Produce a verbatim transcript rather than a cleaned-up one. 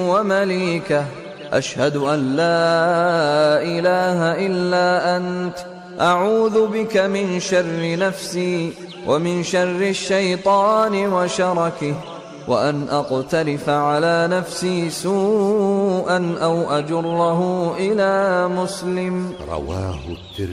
ومليكه، أشهد أن لا إله إلا أنت، أعوذ بك من شر نفسي ومن شر الشيطان وشركه، وأن أقترف على نفسي سوءا أو أجره إلى مسلم. رواه الترمذي.